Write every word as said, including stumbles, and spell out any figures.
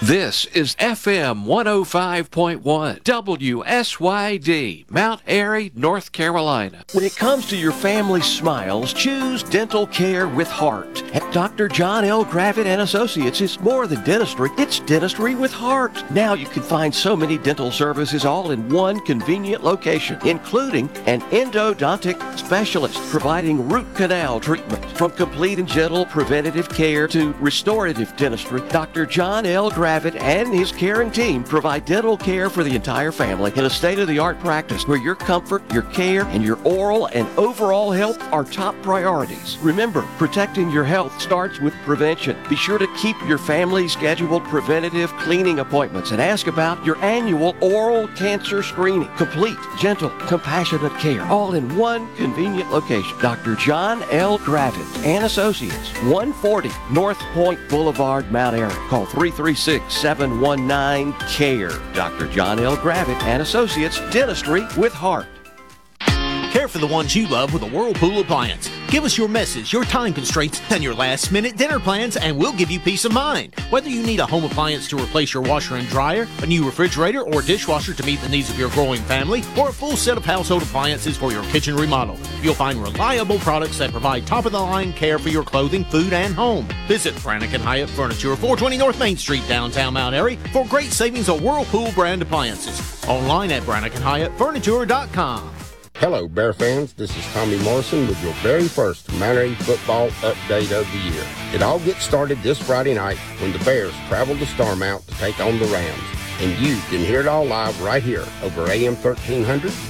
This is F M one oh five point one, W S Y D, Mount Airy, North Carolina. When it comes to your family's smiles, choose dental care with heart. At Doctor John L. Gravitt and Associates, it's more than dentistry, it's dentistry with heart. Now you can find so many dental services all in one convenient location, including an endodontic specialist providing root canal treatment. From complete and gentle preventative care to restorative dentistry, Doctor John L. Gravitt and his caring team provide dental care for the entire family in a state-of-the-art practice where your comfort, your care, and your oral and overall health are top priorities. Remember, protecting your health starts with prevention. Be sure to keep your family scheduled preventative cleaning appointments and ask about your annual oral cancer screening. Complete, gentle, compassionate care, all in one convenient location. Doctor John L. Gravitt and Associates, one forty North Point Boulevard, Mount Airy. Call three three six, seven one nine, C A R E. Doctor John L. Gravitt and Associates, dentistry with heart. Care for the ones you love with a Whirlpool appliance. Give us your messes, your time constraints, and your last-minute dinner plans, and we'll give you peace of mind. Whether you need a home appliance to replace your washer and dryer, a new refrigerator or dishwasher to meet the needs of your growing family, or a full set of household appliances for your kitchen remodel, you'll find reliable products that provide top-of-the-line care for your clothing, food, and home. Visit Brannick and Hyatt Furniture, four twenty North Main Street, downtown Mount Airy, for great savings on Whirlpool brand appliances. Online at brannick and hyatt furniture dot com. Hello, Bear fans. This is Tommy Morrison with your very first Mount Airy football update of the year. It all gets started this Friday night when the Bears travel to Starmount to take on the Rams. And you can hear it all live right here over A M thirteen hundred